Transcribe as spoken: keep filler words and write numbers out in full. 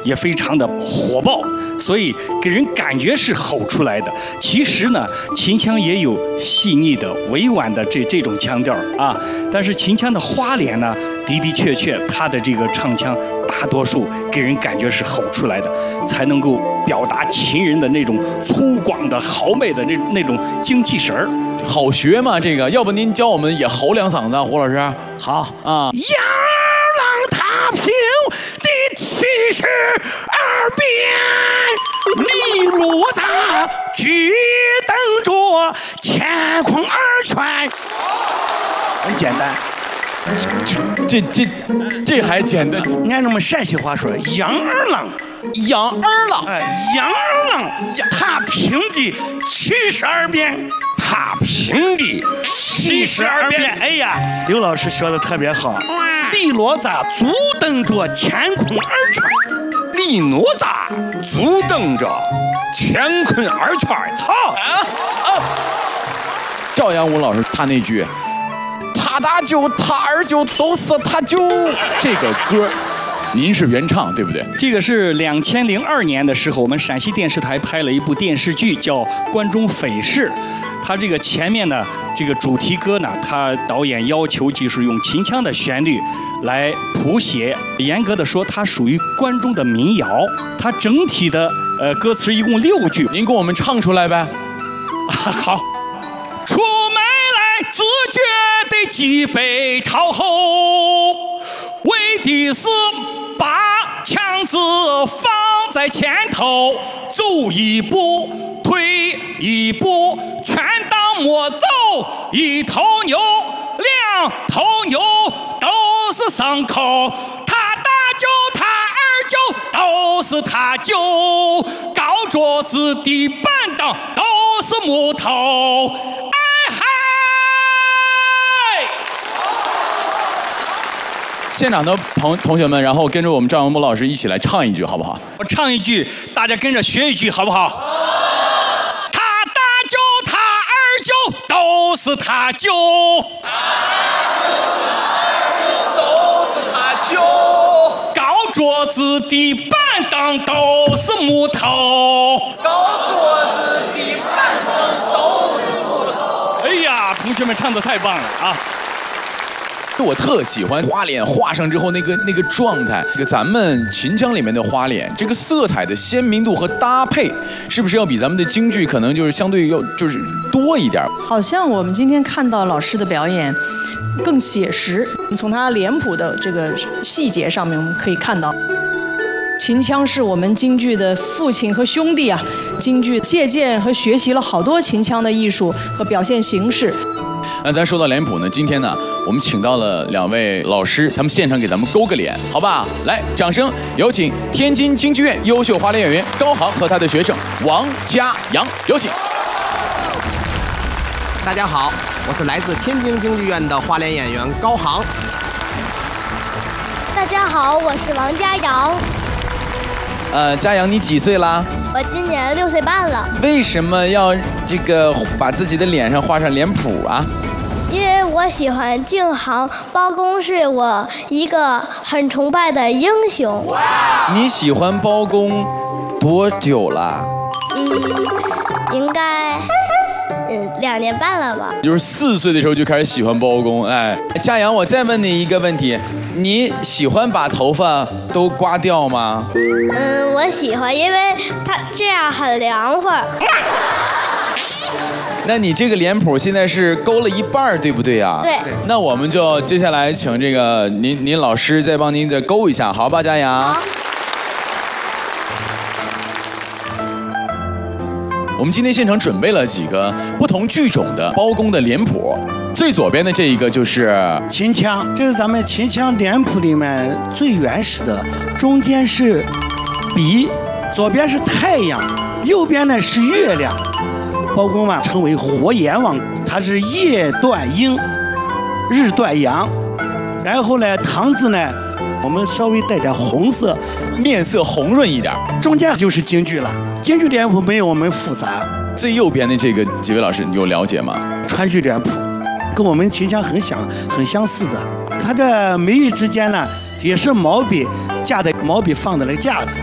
也非常的火爆，所以给人感觉是吼出来的。其实呢，秦腔也有细腻的、委婉的这这种腔调啊，但是秦腔的花脸呢，的的确确，他的这个唱腔大多数给人感觉是吼出来的，才能够表达秦人的那种粗犷的、豪迈的那那种精气神儿。 好学嘛，这个，要不您教我们也吼两嗓子，胡老师？ 好啊。 杨二郎踏平第七十二变，李如杂举灯着乾坤二拳，很简单。 这这这还简单？ 按我们陕西话说，杨二郎， 杨二郎， 哎，杨二郎踏平的七十二变。 踏平的七十二变， 哎呀，刘老师说的特别好。李罗杂足蹬着乾坤二拳， 李哪吒足蹬着乾坤二拳。 好啊啊！赵阳武老师他那句“他大舅他二舅都是他舅”这个歌，您是原唱对不对？ 这个是两千零二年的时候，我们陕西电视台拍了一部电视剧，叫《关中匪事》。他这个前面呢，这个主题歌呢，他导演要求就是用秦腔的旋律来谱写。严格的说，它属于关中的民谣。它整体的呃歌词一共六句， 您给我们唱出来呗。 好，出门来自觉得脊背朝后，为的是把枪子放在前头，走一步退一步，全当莫走一头牛，两头牛都是牲口，他大舅他二舅都是他舅，高桌子的板凳都是木头，哎嗨！ 现场的朋同学们，然后跟着我们赵阳武老师一起来唱一句，好不好？ 我唱一句，大家跟着学一句，好不好？他大舅他二舅都是他舅， 都是他舅， 高桌子的板凳都是木头， 高桌子的板凳都是木头。 哎呀，同学们唱得太棒了啊！ 我特喜欢花脸画上之后那个那个状态，这个咱们秦腔里面的花脸，这个色彩的鲜明度和搭配，是不是要比咱们的京剧可能就是相对要就是多一点？ 好像我们今天看到老师的表演更写实，从他脸谱的这个细节上面，我们可以看到，秦腔是我们京剧的父亲和兄弟啊。京剧借鉴和学习了好多秦腔的艺术和表现形式。 那咱说到脸谱呢，今天呢，我们请到了两位老师，他们现场给咱们勾个脸，好吧？来，掌声有请天津京剧院优秀花脸演员高航和他的学生王家阳，有请。 大家好，我是来自天津京剧院的花脸演员高航。 大家好，我是王家阳。 呃，家阳，你几岁啦？ 我今年六岁半了。 为什么要这个把自己的脸上画上脸谱啊？ 因为我喜欢靖航，包公是我一个很崇拜的英雄。 你喜欢包公多久了？ 嗯，应该嗯两年半了吧。 就是四岁的时候就开始喜欢包公。哎，家阳，我再问你一个问题，你喜欢把头发都刮掉吗？ 嗯，我喜欢，因为它这样很凉快。 那你这个脸谱现在是勾了一半，对不对啊？ 对。 那我们就接下来请这个您您老师再帮您再勾一下，好吧，家阳？ 好。 我们今天现场准备了几个不同剧种的包公的脸谱，最左边的这一个就是秦腔，这是咱们秦腔脸谱里面最原始的，中间是笔，左边是太阳，右边呢是月亮。包公嘛称为火眼王，他是夜断阴，日断阳。然后呢，堂字呢，我们稍微带点红色， 面色红润一点。 中间就是京剧了，京剧脸谱没有我们复杂。 最右边的这个几位老师，你有了解吗？ 川剧脸谱，跟我们秦腔很相很相似的。它的眉宇之间呢，也是毛笔架的，毛笔放的那个架子。